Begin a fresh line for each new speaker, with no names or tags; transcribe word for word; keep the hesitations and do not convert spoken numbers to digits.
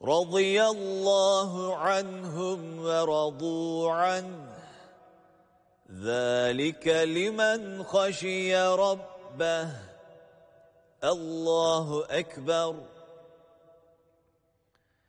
رضي الله عنهم ورضوا عنه ذلك لمن خشي ربه الله أكبر.